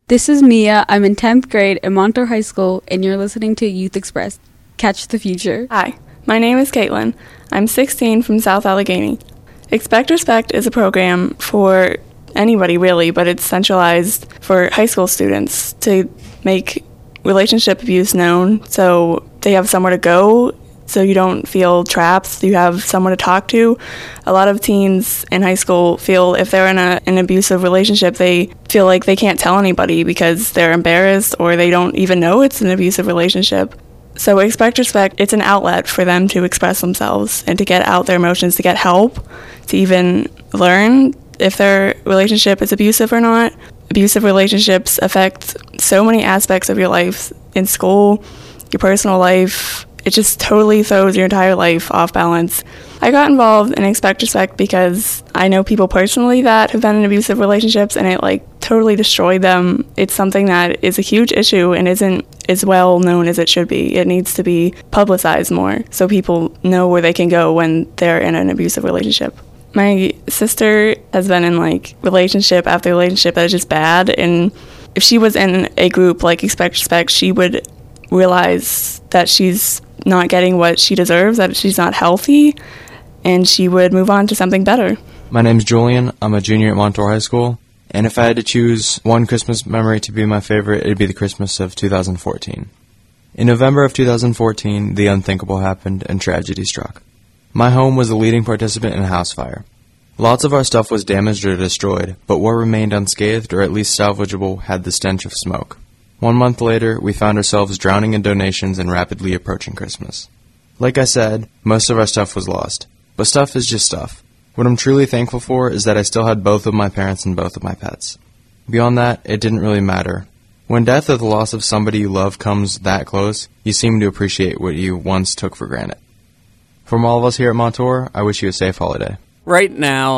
This is Mia. I'm in 10th grade at Montour High School, and you're listening to Youth Express. Catch the future. Hi, my name is Caitlin. I'm 16 from South Allegheny. Expect Respect is a program for anybody, really, but it's centralized for high school students to make relationship abuse known so they have somewhere to go, so you don't feel trapped, you have someone to talk to. A lot of teens in high school feel if they're in an abusive relationship, they feel like they can't tell anybody because they're embarrassed or they don't even know it's an abusive relationship. So Expect Respect, it's an outlet for them to express themselves and to get out their emotions, to get help, to even learn if their relationship is abusive or not. Abusive relationships affect so many aspects of your life in school, your personal life. It just totally throws your entire life off balance. I got involved in Expect Respect because I know people personally that have been in abusive relationships, and it totally destroyed them. It's something that is a huge issue and isn't as well known as it should be. It needs to be publicized more so people know where they can go when they're in an abusive relationship. My sister has been in relationship after relationship that is just bad, and if she was in a group like Expect Respect, she would realize that she's not getting what she deserves, that she's not healthy, and she would move on to something better. My name's Julian. I'm a junior at Montour High School, and if I had to choose one Christmas memory to be my favorite, it'd be the Christmas of 2014. In November of 2014, the unthinkable happened and tragedy struck. My home was the leading participant in a house fire. Lots of our stuff was damaged or destroyed, but what remained unscathed or at least salvageable had the stench of smoke. 1 month later, we found ourselves drowning in donations and rapidly approaching Christmas. Like I said, most of our stuff was lost. But stuff is just stuff. What I'm truly thankful for is that I still had both of my parents and both of my pets. Beyond that, it didn't really matter. When death or the loss of somebody you love comes that close, you seem to appreciate what you once took for granted. From all of us here at Montour, I wish you a safe holiday. Right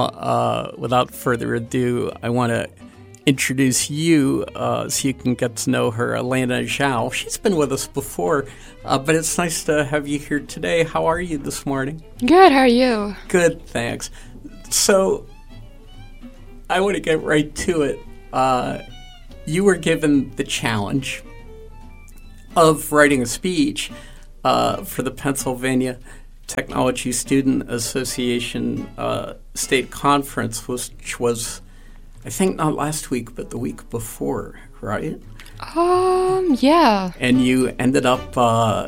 now, without further ado, I want to introduce you so you can get to know her, Elena Zhao. She's been with us before, but it's nice to have you here today. How are you this morning? Good, how are you? Good, thanks. So, I want to get right to it. You were given the challenge of writing a speech for the Pennsylvania Technology Student Association State Conference, which was, I think, not last week, but the week before, right? Yeah. And you ended up,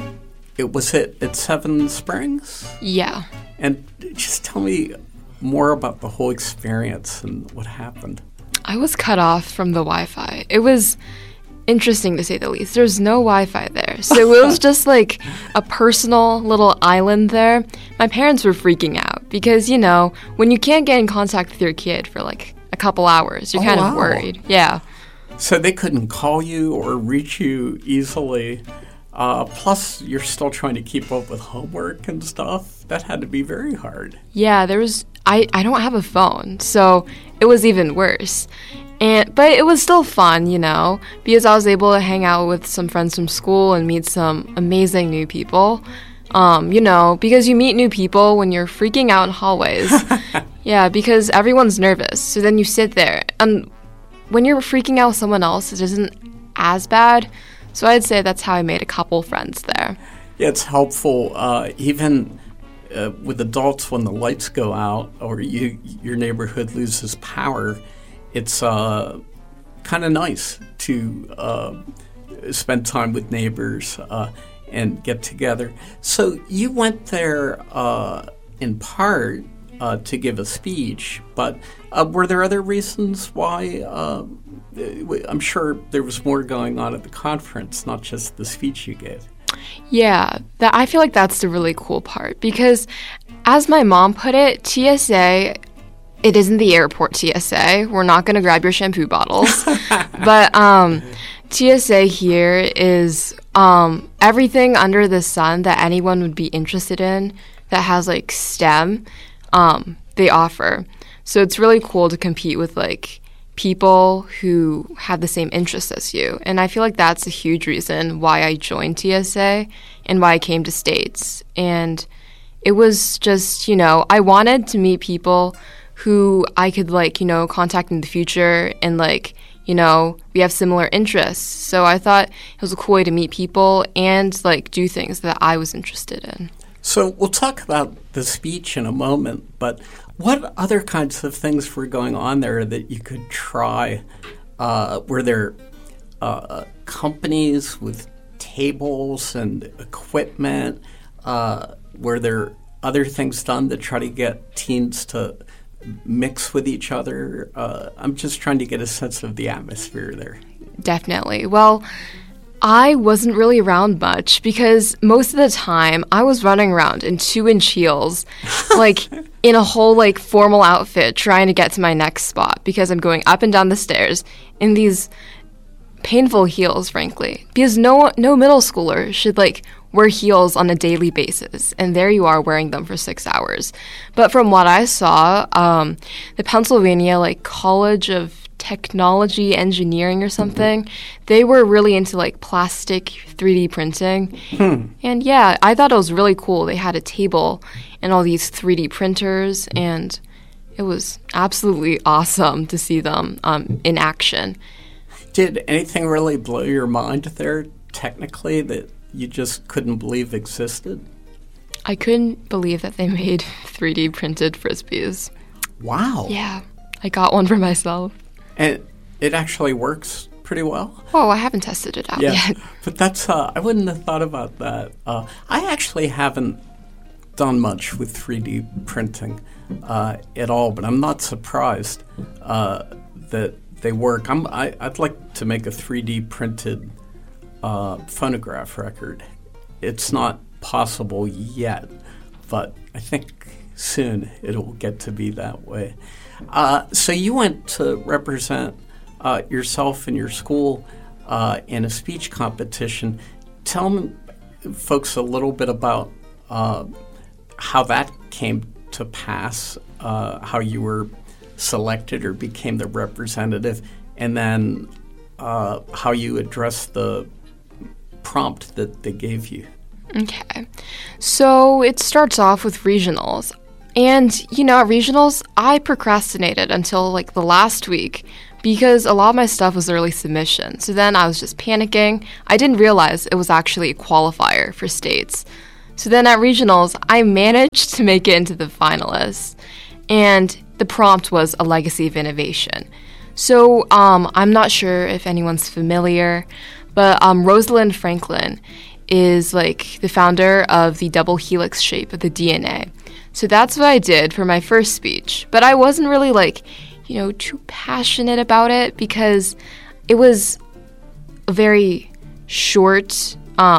at Seven Springs? Yeah. And just tell me more about the whole experience and what happened. I was cut off from the Wi-Fi. It was interesting, to say the least. There's no Wi-Fi there. So it was just like a personal little island there. My parents were freaking out because, when you can't get in contact with your kid for a couple hours, you're kind of worried. Yeah. So they couldn't call you or reach you easily. Plus, you're still trying to keep up with homework and stuff. That had to be very hard. Yeah, I don't have a phone, so it was even worse. But it was still fun, because I was able to hang out with some friends from school and meet some amazing new people. Because you meet new people when you're freaking out in hallways. Yeah, because everyone's nervous. So then you sit there. And when you're freaking out with someone else, it isn't as bad. So I'd say that's how I made a couple friends there. Yeah, it's helpful. Even with adults, when the lights go out or your neighborhood loses power, it's kind of nice to spend time with neighbors and get together. So you went there in part to give a speech, but were there other reasons why? I'm sure there was more going on at the conference, not just the speech you gave. Yeah, I feel like that's the really cool part because, as my mom put it, TSA, it isn't the airport TSA. We're not going to grab your shampoo bottles. But TSA here is everything under the sun that anyone would be interested in that has STEM, they offer. So it's really cool to compete with people who have the same interests as you. And I feel like that's a huge reason why I joined TSA and why I came to States. And it was just, I wanted to meet people who I could contact in the future and we have similar interests. So I thought it was a cool way to meet people and like do things that I was interested in. So we'll talk about the speech in a moment, but what other kinds of things were going on there that you could try? Were there companies with tables and equipment? Were there other things done to try to get teens to mix with each other? I'm just trying to get a sense of the atmosphere there. Definitely. Well, I wasn't really around much because most of the time I was running around in 2-inch heels, like in a whole like formal outfit trying to get to my next spot because I'm going up and down the stairs in these painful heels, frankly, because no middle schooler should like wear heels on a daily basis, and there you are wearing them for 6 hours. But from what I saw, the Pennsylvania like College of Technology Engineering or something, they were really into like plastic 3D printing. And yeah, I thought it was really cool. They had a table and all these 3D printers, and it was absolutely awesome to see them in action. Did anything really blow your mind there, technically, that you just couldn't believe existed? I couldn't believe that they made 3D printed Frisbees. Wow. Yeah, I got one for myself. And it actually works pretty well? Oh, I haven't tested it out yet. But that's, I wouldn't have thought about that. I actually haven't done much with 3D printing at all, but I'm not surprised that they work. I'd like to make a 3D printed phonograph record. It's not possible yet, but I think soon it'll get to be that way. So you went to represent yourself and your school in a speech competition. Tell folks a little bit about how that came to pass, how you were selected or became the representative, and then how you addressed the prompt that they gave you. Okay. So it starts off with regionals. And, at regionals, I procrastinated until like the last week because a lot of my stuff was early submission. So then I was just panicking. I didn't realize it was actually a qualifier for states. So then at regionals, I managed to make it into the finalists. And the prompt was a legacy of innovation. So I'm not sure if anyone's familiar, but Rosalind Franklin is like the founder of the double helix shape of the DNA. So that's what I did for my first speech. But I wasn't really too passionate about it because it was a very short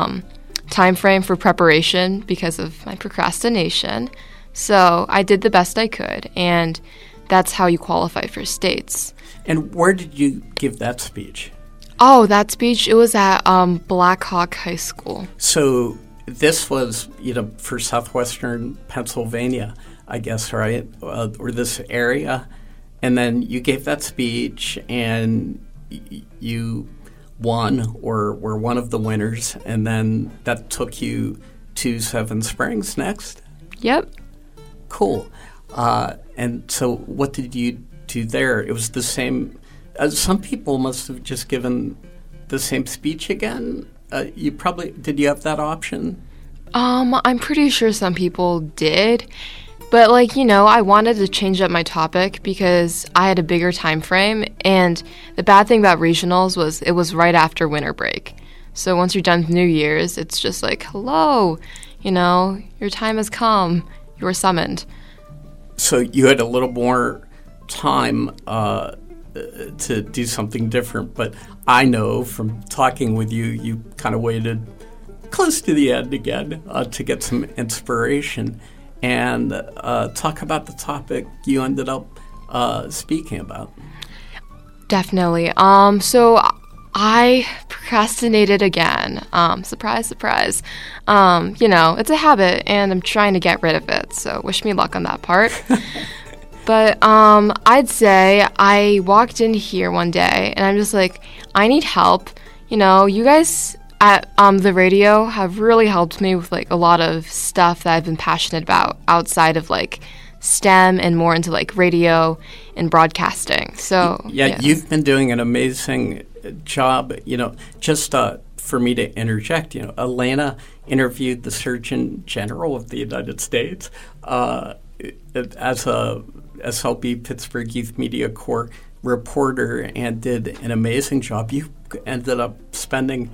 time frame for preparation because of my procrastination. So I did the best I could, and that's how you qualify for states. And where did you give that speech? Oh, that speech, it was at Black Hawk High School. So this was, for southwestern Pennsylvania, I guess, right? Or this area. And then you gave that speech, and you won or were one of the winners. And then that took you to Seven Springs next? Yep. Cool. And so what did you do there? It was the same. Some people must have just given the same speech again. Did you have that option? I'm pretty sure some people did. But, I wanted to change up my topic because I had a bigger time frame. And the bad thing about regionals was it was right after winter break. So once you're done with New Year's, it's just like, hello, your time has come. You were summoned. So you had a little more time to do something different. But I know from talking with you, you kind of waited close to the end again to get some inspiration and talk about the topic you ended up speaking about. Definitely. So I procrastinated again. Surprise, surprise. It's a habit, and I'm trying to get rid of it. So wish me luck on that part. But I'd say I walked in here one day, and I'm just like, I need help. You guys at the radio have really helped me with a lot of stuff that I've been passionate about outside of STEM and more into like radio and broadcasting. So yeah, you've been doing an amazing job. Just for me to interject, Elena interviewed the Surgeon General of the United States as a SLB Pittsburgh Youth Media Corps reporter and did an amazing job. You ended up spending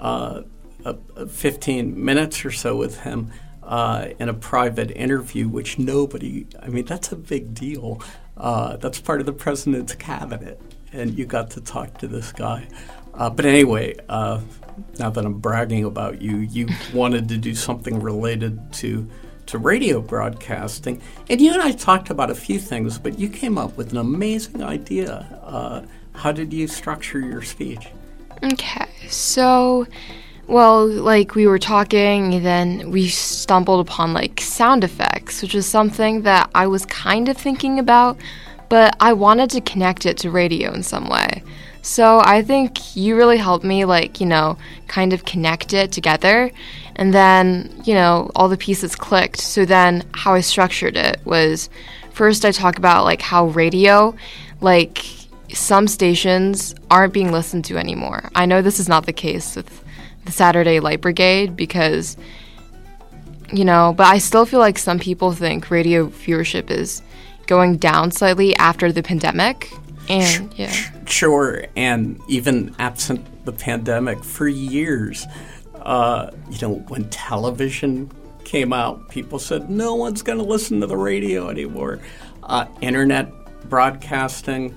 15 minutes or so with him in a private interview, which that's a big deal. That's part of the president's cabinet, and you got to talk to this guy. But anyway, now that I'm bragging about you wanted to do something related to radio broadcasting. And you and I talked about a few things, but you came up with an amazing idea. How did you structure your speech? Okay, so, well, like we were talking, and then we stumbled upon like sound effects, which is something that I was kind of thinking about, but I wanted to connect it to radio in some way. So I think you really helped me, kind of connect it together. And then, all the pieces clicked. So then how I structured it was, first I talk about, how radio, some stations aren't being listened to anymore. I know this is not the case with the Saturday Light Brigade because, but I still feel like some people think radio viewership is going down slightly after the pandemic. And yeah. Sure, and even absent the pandemic, for years, when television came out, people said no one's going to listen to the radio anymore. Internet broadcasting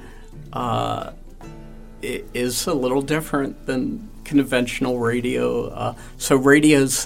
is a little different than conventional radio. So radio's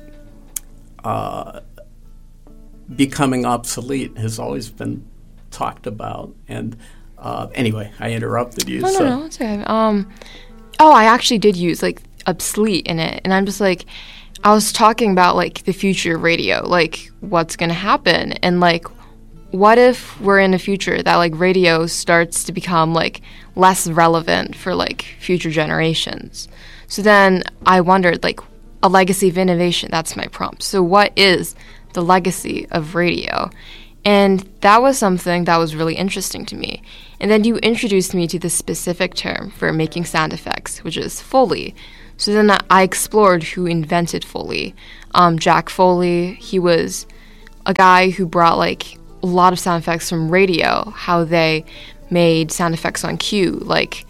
becoming obsolete has always been talked about, and anyway, I interrupted you. No, it's okay. I actually did use obsolete in it, and I'm just I was talking about the future of radio, what's gonna happen, and what if we're in a future that radio starts to become less relevant for future generations. So then I wondered a legacy of innovation. That's my prompt. So what is the legacy of radio? And that was something that was really interesting to me. And then you introduced me to the specific term for making sound effects, which is Foley. So then I explored who invented Foley. Jack Foley, he was a guy who brought a lot of sound effects from radio, how they made sound effects on cue,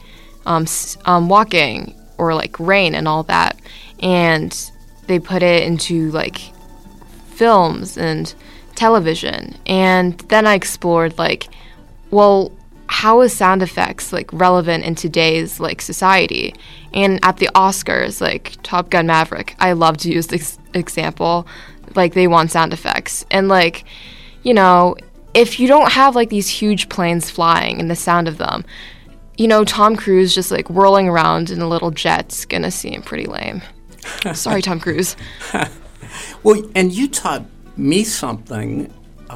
walking or rain and all that. And they put it into films and television. And then I explored how is sound effects relevant in today's society? And at the Oscars, Top Gun Maverick, I love to use this example. They want sound effects. And if you don't have these huge planes flying and the sound of them, Tom Cruise just whirling around in a little jet's gonna seem pretty lame. Sorry, Tom Cruise. Well, and you taught me something.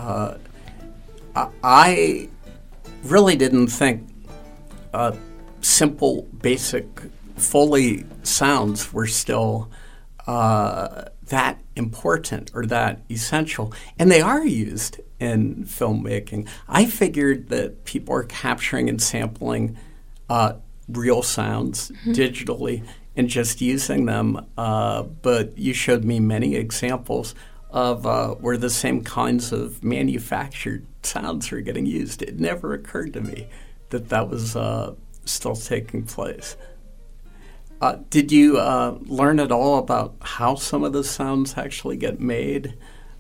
I really didn't think simple, basic Foley sounds were still that important or that essential. And they are used in filmmaking. I figured that people are capturing and sampling real sounds digitally and just using them. But you showed me many examples of where the same kinds of manufactured sounds are getting used. It never occurred to me that was still taking place. Did you learn at all about how some of the sounds actually get made?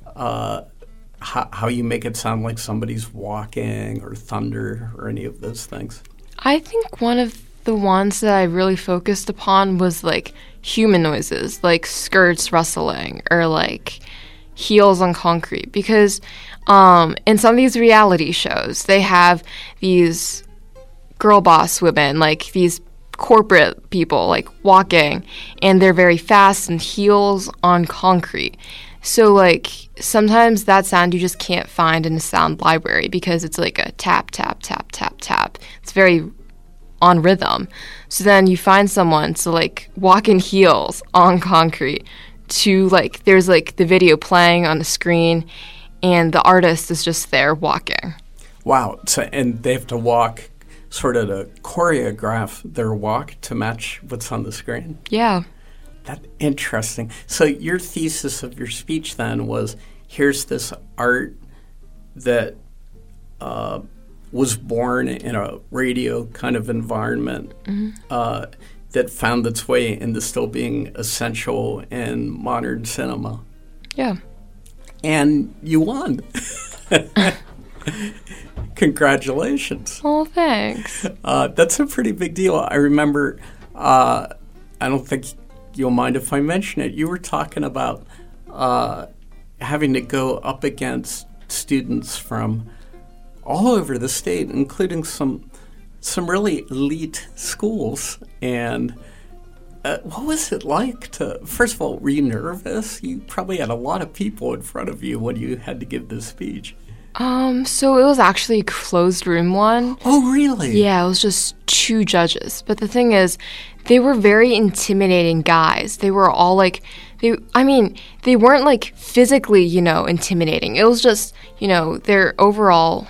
How you make it sound like somebody's walking or thunder or any of those things? I think one of the ones that I really focused upon was human noises, skirts rustling or heels on concrete, because in some of these reality shows they have these girl boss women, these corporate people walking, and they're very fast and heels on concrete. So sometimes that sound you just can't find in a sound library because it's a tap, tap, tap, tap, tap. It's very on rhythm. So then you find someone to walk in heels on concrete to there's the video playing on the screen, and the artist is just there walking. Wow. So, and they have to walk sort of to choreograph their walk to match what's on the screen? Yeah. That's interesting. So your thesis of your speech then was, here's this art that was born in a radio kind of environment that found its way into still being essential in modern cinema. Yeah. And you won. Congratulations. Oh, thanks. That's a pretty big deal. I remember, I don't think you'll mind if I mention it, you were talking about having to go up against students from all over the state, including some really elite schools. And what was it like to, first of all, were you nervous? You probably had a lot of people in front of you when you had to give this speech. So it was actually a closed room one. Oh, really? Yeah, it was just 2 judges. But the thing is, they were very intimidating guys. They were all like, they weren't like physically, intimidating. It was just, their overall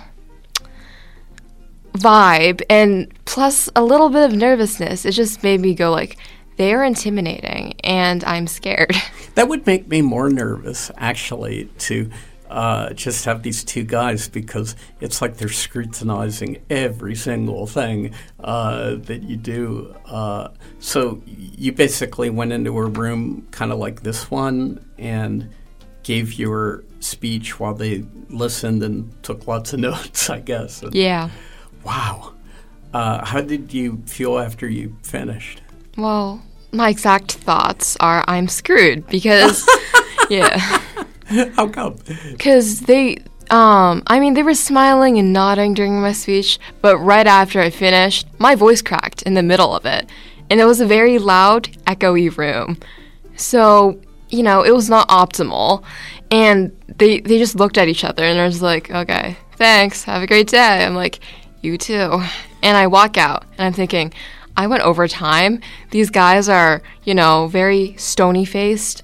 vibe and plus a little bit of nervousness. It just made me go like, they are intimidating and I'm scared. That would make me more nervous, actually, to just have these 2 guys, because it's like they're scrutinizing every single thing that you do. So you basically went into a room kind of like this one and gave your speech while they listened and took lots of notes, I guess. Yeah. Wow. How did you feel after you finished? Well, my exact thoughts are I'm screwed because, yeah. How come? Because they were smiling and nodding during my speech, but right after I finished, my voice cracked in the middle of it. And it was a very loud, echoey room. So, it was not optimal. And they just looked at each other and I was like, okay, thanks, have a great day. I'm like, you too. And I walk out and I'm thinking, I went over time. These guys are, very stony-faced.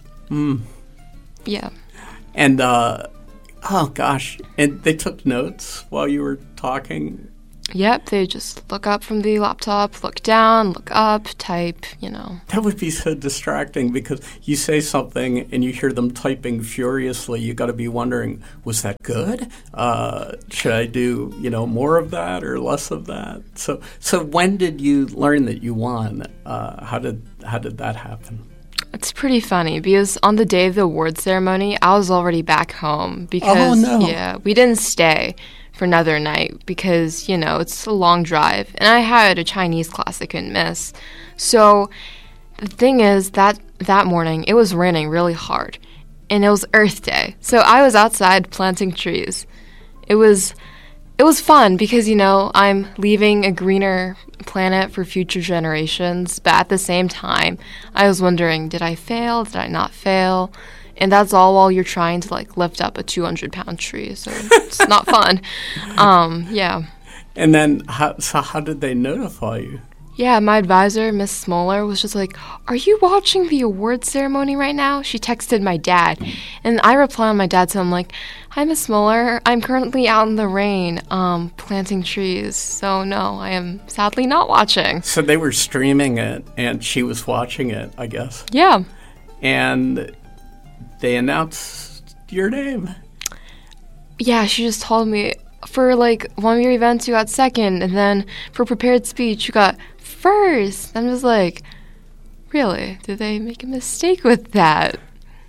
Yeah. And, oh gosh, and they took notes while you were talking? Yep, they just look up from the laptop, look down, look up, type, That would be so distracting because you say something and you hear them typing furiously. You got to be wondering, was that good? Should I do, more of that or less of that? So when did you learn that you won? How did that happen? It's pretty funny because on the day of the award ceremony, I was already back home because, we didn't stay for another night because, it's a long drive. And I had a Chinese class I couldn't miss. So the thing is that morning, it was raining really hard. And it was Earth Day. So I was outside planting trees. It was fun because, I'm leaving a greener planet for future generations. But at the same time, I was wondering, did I fail? Did I not fail? And that's all while you're trying to, lift up a 200-pound tree. So it's not fun. Yeah. And then how did they notify you? Yeah, my advisor, Miss Smoller, was just like, are you watching the award ceremony right now? She texted my dad. And I replied on my dad, so I'm like, hi, Miss Smoller. I'm currently out in the rain planting trees. So, no, I am sadly not watching. So they were streaming it, and she was watching it, I guess. Yeah. And they announced your name. Yeah, she just told me, for, one of your events, you got second. And then for prepared speech, you got first. I'm just like, really? Did they make a mistake with that?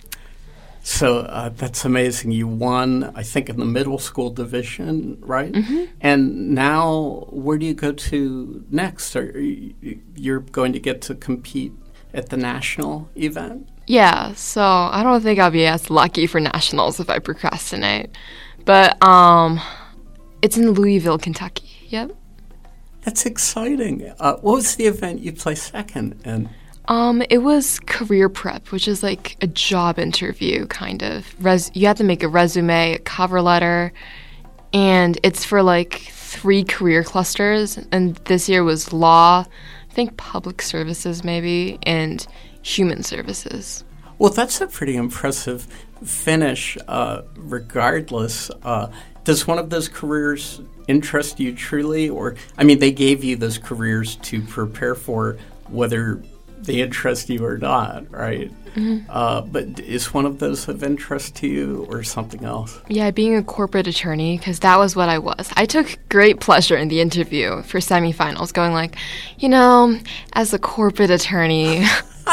So that's amazing. You won, I think, in the middle school division, right? Mm-hmm. And now, where do you go to next? You're going to get to compete at the national event? Yeah, so I don't think I'll be as lucky for nationals if I procrastinate. But it's in Louisville, Kentucky. Yep. That's exciting. What was the event you placed second in? It was career prep, which is like a job interview, kind of. You have to make a resume, a cover letter, and it's for 3 career clusters. And this year was law, I think public services maybe, and human services. Well, that's a pretty impressive finish, regardless. Does one of those careers interest you truly? Or, I mean, they gave you those careers to prepare for, whether they interest you or not, right? Mm-hmm. But is one of those of interest to you or something else? Yeah, being a corporate attorney, because that was what I was. I took great pleasure in the interview for semifinals, going like, as a corporate attorney.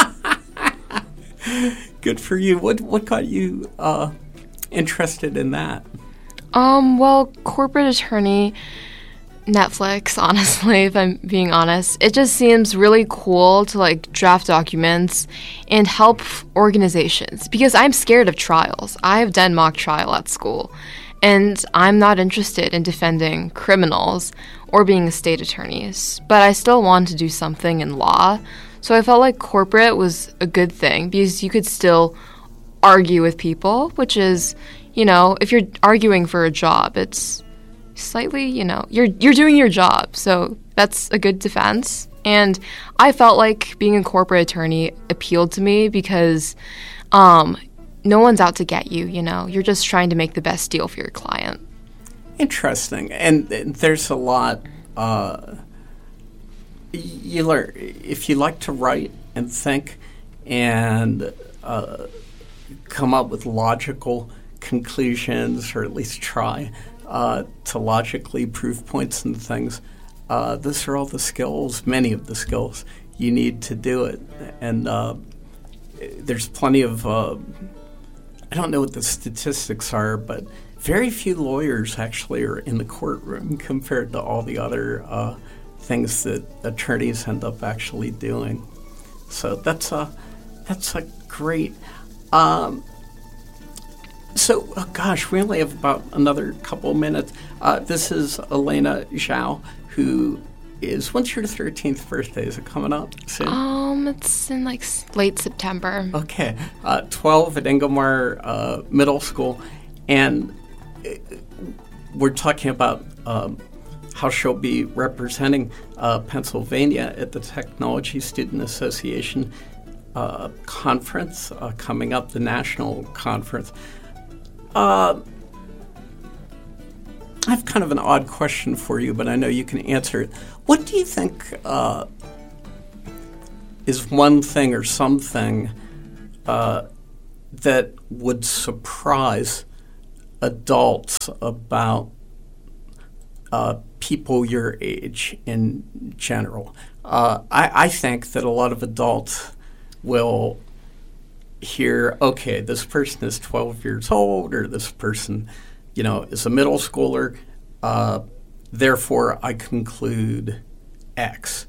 Good for you. What got you interested in that? Well, corporate attorney, Netflix, honestly, if I'm being honest. It just seems really cool to, like, draft documents and help organizations, because I'm scared of trials. I have done mock trial at school, and I'm not interested in defending criminals or being a state attorney, but I still want to do something in law. So I felt like corporate was a good thing, because you could still argue with people, which is, if you're arguing for a job, it's slightly, you're doing your job. So that's a good defense. And I felt like being a corporate attorney appealed to me because no one's out to get you, You're just trying to make the best deal for your client. Interesting. And there's a lot you learn. If you like to write and think and come up with logical conclusions, or at least try to logically prove points and things, those are all the skills, many of the skills you need to do it. And there's plenty of, I don't know what the statistics are, but very few lawyers actually are in the courtroom compared to all the other things that attorneys end up actually doing. So that's a great. Gosh, we only have about another couple of minutes. This is Elena Zhao, who is, when's your 13th birthday? Is it coming up soon? It's in late September. Okay. 12 at Ingomar Middle School. And we're talking about how she'll be representing Pennsylvania at the Technology Student Association conference coming up, the national conference. I have kind of an odd question for you, but I know you can answer it. What do you think is one thing or something that would surprise adults about people your age in general? I think that a lot of adults will hear, okay, this person is 12 years old, or this person, is a middle schooler, therefore I conclude X.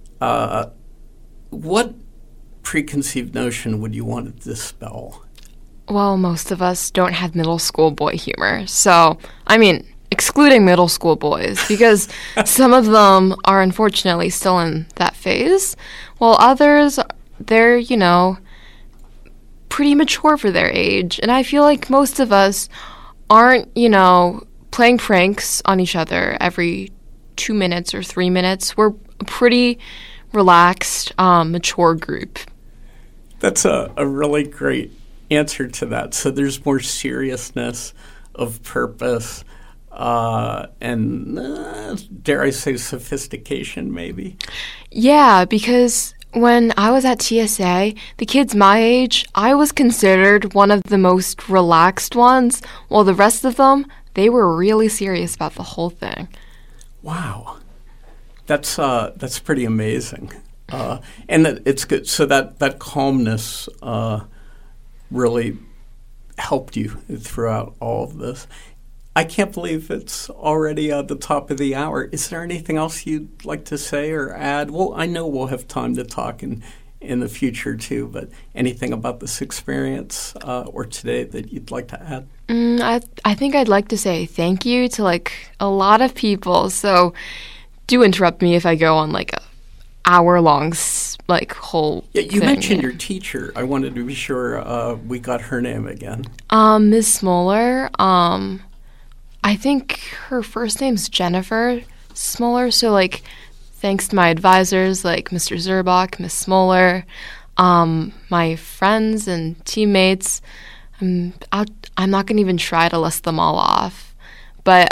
What preconceived notion would you want to dispel? Well, most of us don't have middle school boy humor. So, excluding middle school boys, because some of them are unfortunately still in that phase, while others, they're, pretty mature for their age. And I feel like most of us aren't, playing pranks on each other every 2 minutes or 3 minutes. We're a pretty relaxed, mature group. That's a really great answer to that. So there's more seriousness of purpose and, dare I say, sophistication maybe? Yeah, because when I was at TSA, the kids my age, I was considered one of the most relaxed ones, while the rest of them, they were really serious about the whole thing. Wow. That's pretty amazing. And it's good. So that calmness really helped you throughout all of this. I can't believe it's already at the top of the hour. Is there anything else you'd like to say or add? Well, I know we'll have time to talk in the future too, but anything about this experience or today that you'd like to add? I think I'd like to say thank you to a lot of people. So do interrupt me if I go on a hour-long whole thing. You mentioned your teacher. I wanted to be sure we got her name again. Ms. Smoller. I think her first name's Jennifer Smoller. So, thanks to my advisors, Mr. Zerbach, Ms. Smoller, my friends and teammates. I'm not going to even try to list them all off. But,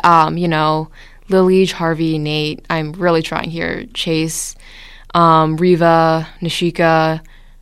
Lily, Harvey, Nate, I'm really trying here. Chase, Riva, Nishika,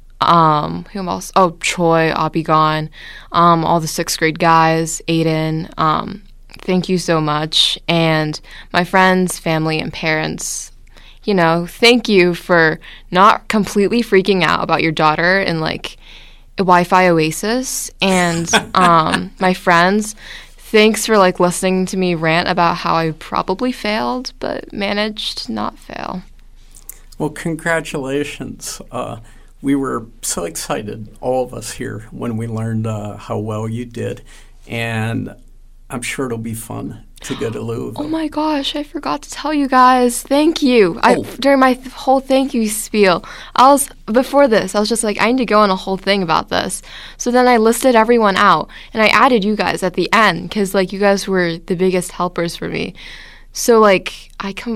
who else? Oh, Troy, Abigail, all the 6th grade guys, Aiden. Thank you so much. And my friends, family, and parents, thank you for not completely freaking out about your daughter in like a Wi-Fi oasis. And my friends, thanks for like listening to me rant about how I probably failed, but managed to not fail. Well, congratulations. We were so excited, all of us here, when we learned how well you did. And I'm sure it'll be fun to go to Louisville. Oh my gosh, I forgot to tell you guys. Thank you. During my whole thank you spiel, before this, I was just like, I need to go on a whole thing about this. So then I listed everyone out, and I added you guys at the end because, like, you guys were the biggest helpers for me. So, like,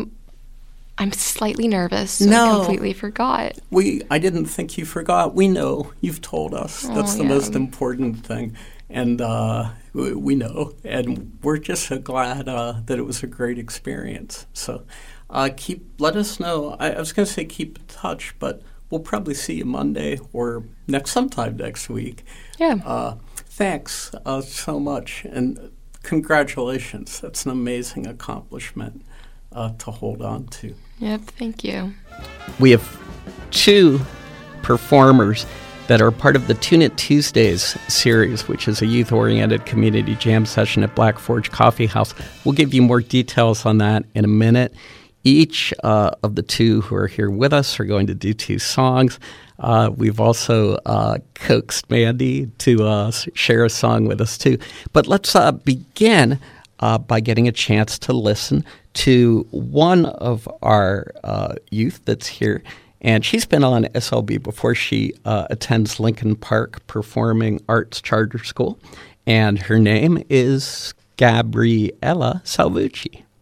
I'm slightly nervous. So I completely forgot. I didn't think you forgot. We know. You've told us. That's the most important thing. And we know. And we're just so glad that it was a great experience. So let us know. I was going to say keep in touch, but we'll probably see you Monday or sometime next week. Yeah. Thanks so much. And congratulations. That's an amazing accomplishment to hold on to. Yep, thank you. We have 2 performers that are part of the Tune It Tuesdays series, which is a youth-oriented community jam session at Black Forge Coffee House. We'll give you more details on that in a minute. Each of the 2 who are here with us are going to do 2 songs. We've also coaxed Mandy to share a song with us, too. But let's begin by getting a chance to listen to one of our youth that's here. And she's been on SLB before. She attends Lincoln Park Performing Arts Charter School. And her name is Gabriella Salvucci.